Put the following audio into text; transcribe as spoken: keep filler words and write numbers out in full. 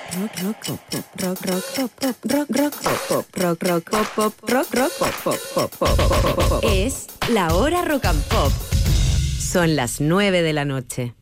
Es la hora rock and pop. Son las nueve de la noche.